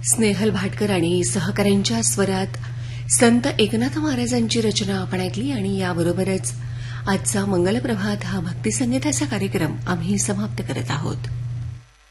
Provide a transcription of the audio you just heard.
स्नेहल भाटकर आणि सहकाऱ्यांच्या स्वरात संत एकनाथ महाराजांची रचना आपण ऐकली आणि याबरोबरच आजचा मंगलप्रभात हा भक्तिसंगीताचा कार्यक्रम आम्ही समाप्त करत आहोत.